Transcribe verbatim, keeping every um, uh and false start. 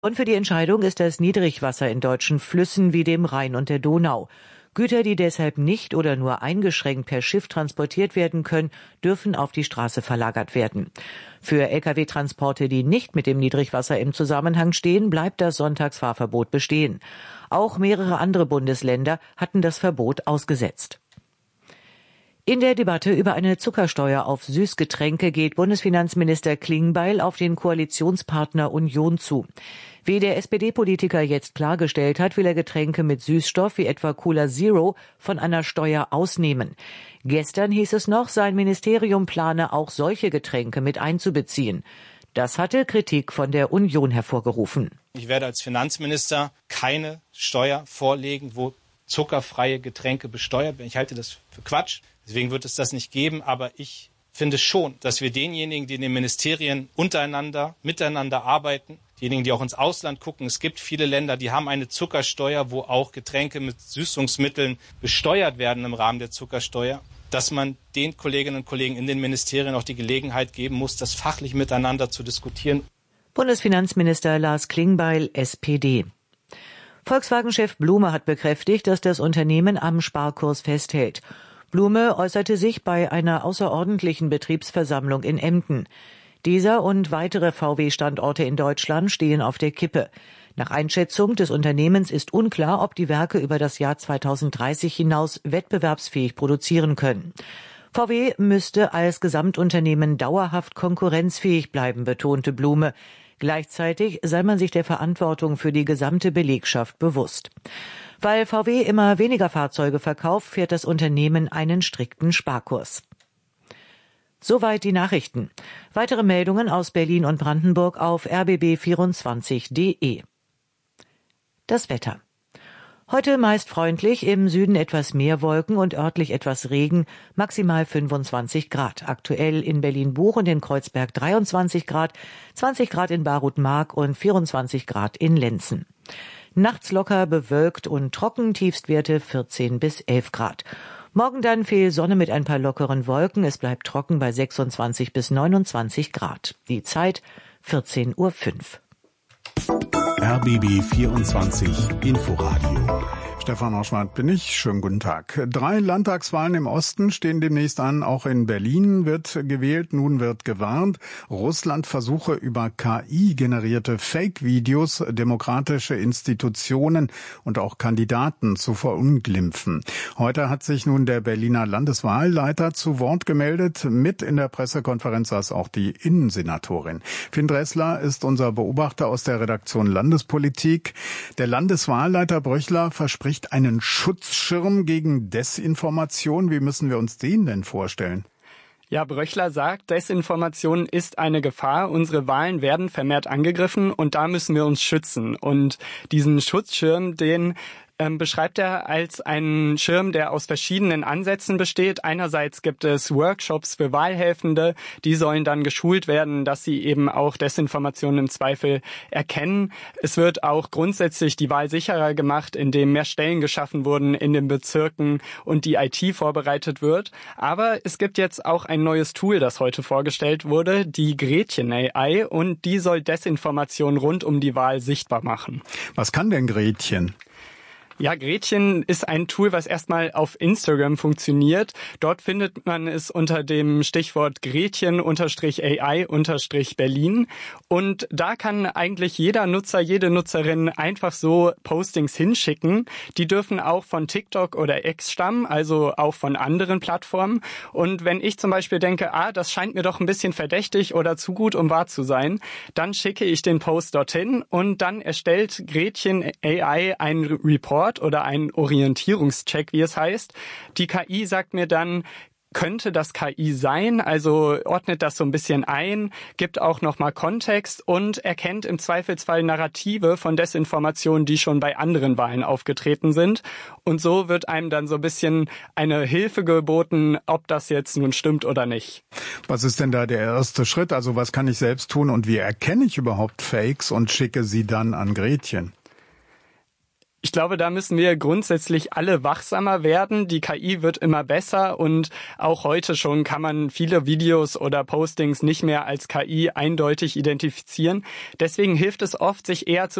Grund für die Entscheidung ist das Niedrigwasser in deutschen Flüssen wie dem Rhein und der Donau. Güter, die deshalb nicht oder nur eingeschränkt per Schiff transportiert werden können, dürfen auf die Straße verlagert werden. Für L K W-Transporte, die nicht mit dem Niedrigwasser im Zusammenhang stehen, bleibt das Sonntagsfahrverbot bestehen. Auch mehrere andere Bundesländer hatten das Verbot ausgesetzt. In der Debatte über eine Zuckersteuer auf Süßgetränke geht Bundesfinanzminister Klingbeil auf den Koalitionspartner Union zu. Wie der S P D-Politiker jetzt klargestellt hat, will er Getränke mit Süßstoff wie etwa Cola Zero von einer Steuer ausnehmen. Gestern hieß es noch, sein Ministerium plane auch solche Getränke mit einzubeziehen. Das hatte Kritik von der Union hervorgerufen. Ich werde als Finanzminister keine Steuer vorlegen, wo zuckerfreie Getränke besteuert werden. Ich halte das für Quatsch. Deswegen wird es das nicht geben. Aber ich finde schon, dass wir denjenigen, die in den Ministerien untereinander, miteinander arbeiten, diejenigen, die auch ins Ausland gucken, es gibt viele Länder, die haben eine Zuckersteuer, wo auch Getränke mit Süßungsmitteln besteuert werden im Rahmen der Zuckersteuer, dass man den Kolleginnen und Kollegen in den Ministerien auch die Gelegenheit geben muss, das fachlich miteinander zu diskutieren. Bundesfinanzminister Lars Klingbeil, S P D. Volkswagen-Chef Blume hat bekräftigt, dass das Unternehmen am Sparkurs festhält. Blume äußerte sich bei einer außerordentlichen Betriebsversammlung in Emden. Dieser und weitere V W-Standorte in Deutschland stehen auf der Kippe. Nach Einschätzung des Unternehmens ist unklar, ob die Werke über das Jahr zweitausenddreißig hinaus wettbewerbsfähig produzieren können. V W müsste als Gesamtunternehmen dauerhaft konkurrenzfähig bleiben, betonte Blume. Gleichzeitig sei man sich der Verantwortung für die gesamte Belegschaft bewusst. Weil V W immer weniger Fahrzeuge verkauft, fährt das Unternehmen einen strikten Sparkurs. Soweit die Nachrichten. Weitere Meldungen aus Berlin und Brandenburg auf r b b vierundzwanzig punkt d e. Das Wetter. Heute meist freundlich, im Süden etwas mehr Wolken und örtlich etwas Regen, maximal fünfundzwanzig Grad. Aktuell in Berlin-Buch und in Kreuzberg dreiundzwanzig Grad, zwanzig Grad in Barut-Mark und vierundzwanzig Grad in Lenzen. Nachts locker bewölkt und trocken, Tiefstwerte vierzehn bis elf Grad. Morgen dann viel Sonne mit ein paar lockeren Wolken. Es bleibt trocken bei sechsundzwanzig bis neunundzwanzig Grad. Die Zeit vierzehn Uhr fünf. R B B vierundzwanzig Inforadio. Stefan Horschmann bin ich. Schönen guten Tag. Drei Landtagswahlen im Osten stehen demnächst an. Auch in Berlin wird gewählt. Nun wird gewarnt. Russland versuche über K I-generierte Fake-Videos demokratische Institutionen und auch Kandidaten zu verunglimpfen. Heute hat sich nun der Berliner Landeswahlleiter zu Wort gemeldet. Mit in der Pressekonferenz saß auch die Innensenatorin. Finn Dressler ist unser Beobachter aus der Redaktion Landespolitik. Der Landeswahlleiter Bröchler verspricht einen Schutzschirm gegen Desinformation. Wie müssen wir uns den denn vorstellen? Ja, Bröchler sagt, Desinformation ist eine Gefahr. Unsere Wahlen werden vermehrt angegriffen und da müssen wir uns schützen. Und diesen Schutzschirm, den ähm, beschreibt er als einen Schirm, der aus verschiedenen Ansätzen besteht. Einerseits gibt es Workshops für Wahlhelfende, die sollen dann geschult werden, dass sie eben auch Desinformation im Zweifel erkennen. Es wird auch grundsätzlich die Wahl sicherer gemacht, indem mehr Stellen geschaffen wurden in den Bezirken und die I T vorbereitet wird. Aber es gibt jetzt auch ein neues Tool, das heute vorgestellt wurde, die Gretchen A I, und die soll Desinformation rund um die Wahl sichtbar machen. Was kann denn Gretchen? Ja, Gretchen ist ein Tool, was erstmal auf Instagram funktioniert. Dort findet man es unter dem Stichwort Gretchen-A I-Berlin. Und da kann eigentlich jeder Nutzer, jede Nutzerin einfach so Postings hinschicken. Die dürfen auch von TikTok oder X stammen, also auch von anderen Plattformen. Und wenn ich zum Beispiel denke, ah, das scheint mir doch ein bisschen verdächtig oder zu gut, um wahr zu sein, dann schicke ich den Post dorthin und dann erstellt Gretchen-A I einen Report oder einen Orientierungscheck, wie es heißt. Die K I sagt mir dann, könnte das K I sein, also ordnet das so ein bisschen ein, gibt auch nochmal Kontext und erkennt im Zweifelsfall Narrative von Desinformationen, die schon bei anderen Wahlen aufgetreten sind. Und so wird einem dann so ein bisschen eine Hilfe geboten, ob das jetzt nun stimmt oder nicht. Was ist denn da der erste Schritt? Also was kann ich selbst tun und wie erkenne ich überhaupt Fakes und schicke sie dann an Gretchen? Ich glaube, da müssen wir grundsätzlich alle wachsamer werden. Die K I wird immer besser und auch heute schon kann man viele Videos oder Postings nicht mehr als K I eindeutig identifizieren. Deswegen hilft es oft, sich eher zu